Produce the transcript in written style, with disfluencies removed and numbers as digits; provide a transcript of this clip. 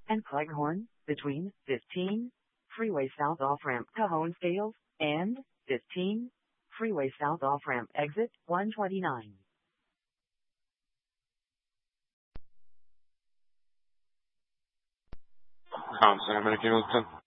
and Cleghorn, between 15, freeway south off-ramp Cajon Scales, and 15, freeway south off-ramp exit 129. San American Houston.